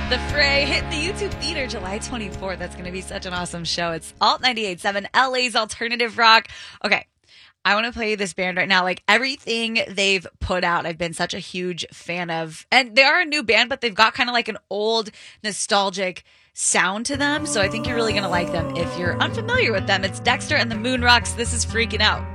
The Fray hitting the YouTube theater July 24th. That's going to be such an awesome show. It's Alt 98.7, LA's alternative rock. Okay. I want to play this band right now. Like everything they've put out, I've been such a huge fan of. And they are a new band, but they've got kind of like an old nostalgic sound to them. So I think you're really going to like them if you're unfamiliar with them. It's Dexter and the Moonrocks. This is Freaking Out.